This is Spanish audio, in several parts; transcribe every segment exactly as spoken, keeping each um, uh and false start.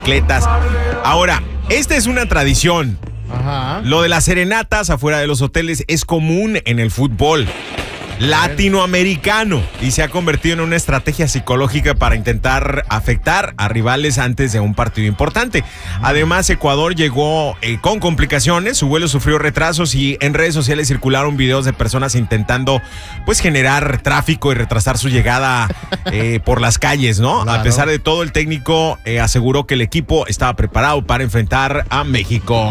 Atletas. Ahora, esta es una tradición. Ajá. Lo de las serenatas afuera de los hoteles es común en el fútbol latinoamericano y se ha convertido en una estrategia psicológica para intentar afectar a rivales antes de un partido importante. Además, Ecuador llegó eh, con complicaciones, su vuelo sufrió retrasos y en redes sociales circularon videos de personas intentando pues generar tráfico y retrasar su llegada eh, por las calles, ¿no? Claro. A pesar de todo, el técnico eh, aseguró que el equipo estaba preparado para enfrentar a México.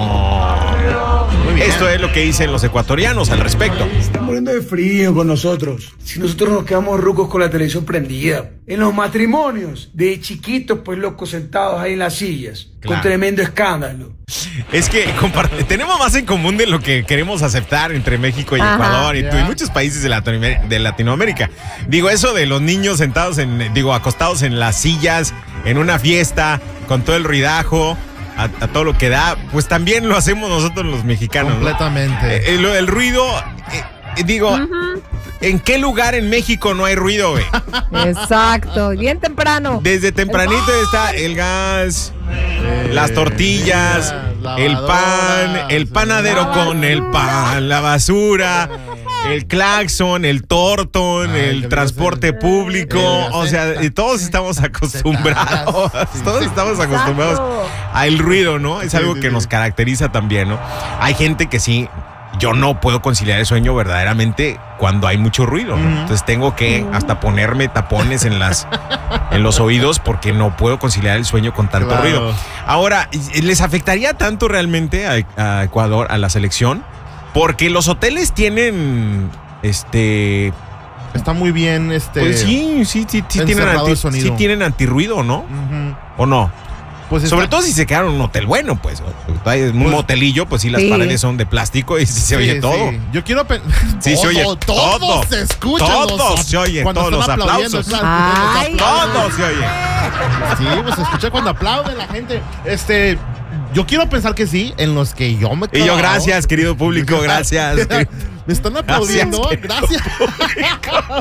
Muy bien. Esto es lo que dicen los ecuatorianos al respecto. Están muriendo de frío con nosotros. Si nosotros nos quedamos rucos con la televisión prendida. En los matrimonios, de chiquitos, pues locos sentados ahí en las sillas. Claro. Con tremendo escándalo. Es que compart- tenemos más en común de lo que queremos aceptar entre México y Ajá. Ecuador y, Yeah. y muchos países de, Latinoamer- de Latinoamérica. Digo, eso de los niños sentados en, digo, acostados en las sillas, en una fiesta, con todo el ruidajo, a, a todo lo que da, pues también lo hacemos nosotros los mexicanos, ¿no? Completamente. Eh, lo del ruido, eh, eh, digo, Ujú. ¿en qué lugar en México no hay ruido, güey? Exacto, bien temprano. Desde tempranito está el gas, Eh, las tortillas, las el pan, lavadoras, el panadero la con el pan, la basura, el claxon, el tortón, Ay, el qué transporte bien. público, El o sea, aceta. y todos estamos acostumbrados, Sí, todos sí. estamos acostumbrados al ruido, ¿no? Es Sí, algo sí, que sí. nos caracteriza también, ¿no? Hay gente que sí, yo no puedo conciliar el sueño verdaderamente cuando hay mucho ruido, ¿no? Ujú. Entonces tengo que hasta ponerme tapones en las en los oídos porque no puedo conciliar el sueño con tanto Claro. ruido. Ahora, ¿les afectaría tanto realmente a, a Ecuador, a la selección? Porque los hoteles tienen, este, Está muy bien, este. pues sí, sí, sí, sí tienen, encerrado anti, el sonido. sí tienen antirruido, ¿no? Ujú. ¿O no? Pues Sobre está- todo si se quedaron en un hotel bueno, pues. Hay un Pues- motelillo, pues sí, las Sí. paredes son de plástico y sí se oye Sí, todo. sí. Yo quiero pen- Sí, se oye todo, todo. Todos se escuchan. Todos los- se oyen, cuando todos están los aplaudiendo, aplausos. claro, Ay. los aplausos. Todo se oye. Sí, pues se escucha cuando aplaude la gente. Este, yo quiero pensar que sí, en los que yo me Y yo, clavo. gracias, querido público, gracias. Me están aplaudiendo, Gracias, gracias.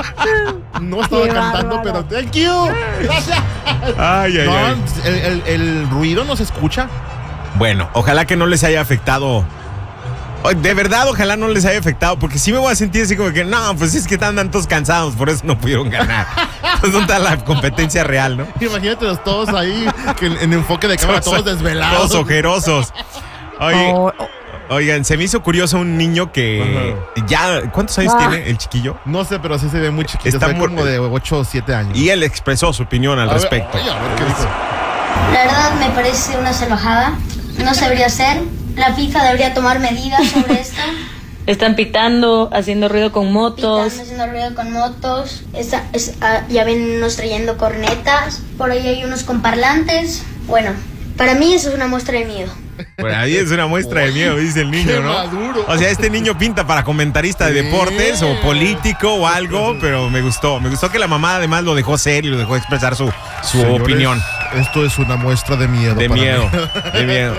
No estaba Qué cantando, bárbaro. pero thank you. Gracias. Ay, ay, No, ay. el, el- el ruido no se escucha. Bueno, ojalá que no les haya afectado. Oh, de verdad, ojalá no les haya afectado, porque sí me voy a sentir así como que, no, pues es que están tantos cansados, por eso no pudieron ganar. Pues no está la competencia real, ¿no? Imagínate los todos ahí, que en, en enfoque de cámara, todos desvelados. Todos ojerosos. Oye, Oh, oigan, se me hizo curioso un niño que ya, ¿cuántos años Ah. tiene el chiquillo? No sé, pero sí se ve muy chiquito. Está se ve muy- como de ocho o siete años. Y él expresó su opinión al A ver, respecto. oye, a ver qué dice. La verdad me parece una salvajada. No se debería hacer. La FIFA debería tomar medidas sobre esto. Están pitando, haciendo ruido con motos. Están haciendo ruido con motos. Esta- es- ah, ya ven unos trayendo cornetas. Por ahí hay unos con parlantes. Bueno, para mí eso es una muestra de miedo. Por ahí es una muestra de miedo, dice el niño, Qué ¿no? maduro. O sea, este niño pinta para comentarista de Sí. deportes o político o algo, pero me gustó. Me gustó que la mamá además lo dejó ser y lo dejó expresar su, su Señores, opinión. Esto es una muestra de miedo. De para miedo, mí. de miedo.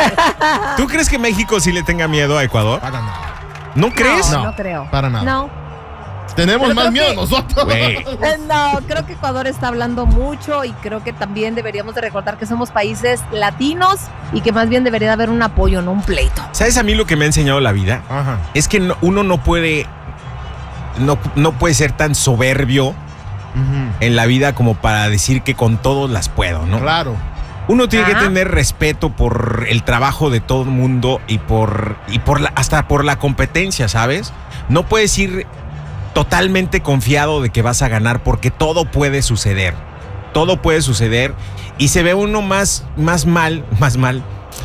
¿Tú crees que México sí le tenga miedo a Ecuador? Para nada. ¿No crees? No, No, no creo. para nada. No. Tenemos Pero más creo miedo que- nosotros. Güey. Eh, No, creo que Ecuador está hablando mucho y creo que también deberíamos de recordar que somos países latinos y que más bien debería haber un apoyo, no un pleito. ¿Sabes a mí lo que me ha enseñado la vida? Ajá. Es que no- uno no puede, no, no puede ser tan soberbio Ujú. en la vida como para decir que con todos las puedo, ¿no? Claro. Uno tiene que Ajá. tener respeto por el trabajo de todo el mundo y por y por la, hasta por la competencia, ¿sabes? No puedes ir totalmente confiado de que vas a ganar porque todo puede suceder. Todo puede suceder y se ve uno más, más mal, más mal,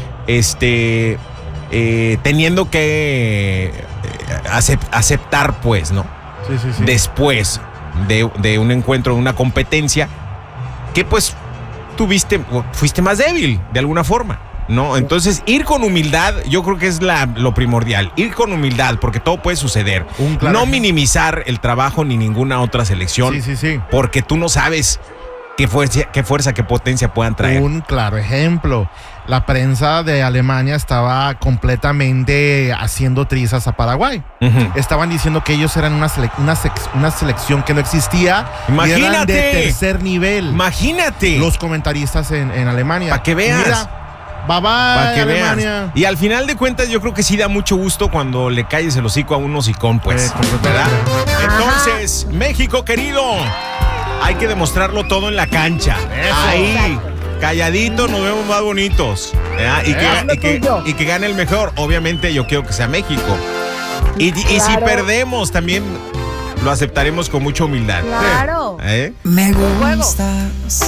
este, eh, teniendo que eh, acep- aceptar, pues, ¿no? Sí, sí, sí. Después de, de un encuentro, de una competencia, que pues tuviste, fuiste más débil de alguna forma, ¿no? Entonces, ir con humildad, yo creo que es la, lo primordial. Ir con humildad, porque todo puede suceder. Un claro No ejemplo. minimizar el trabajo ni ninguna otra selección, Sí, sí, sí. porque tú no sabes qué fuerza, qué fuerza, qué potencia puedan traer. Un claro ejemplo. La prensa de Alemania estaba completamente haciendo trizas a Paraguay. Uh-huh. Estaban diciendo que ellos eran una, sele una, una selección que no existía. Imagínate. Y eran de tercer nivel. Imagínate. Los comentaristas en, en Alemania. Para que veas. Mira, bye bye, Para que Alemania. veas. Y al final de cuentas, yo creo que sí da mucho gusto cuando le calles el hocico a un hocicón, pues. Eh, ¿verdad? Ajá. Entonces, México querido, hay que demostrarlo todo en la cancha. Eso. Ahí. Exacto. Calladitos nos vemos más bonitos. ¿verdad? Y, Eh, que, haz lo y, que, tuyo. y que gane el mejor. Obviamente yo quiero que sea México. Y, y si Claro. perdemos también lo aceptaremos con mucha humildad. Claro. ¿Eh? Me Juego. gusta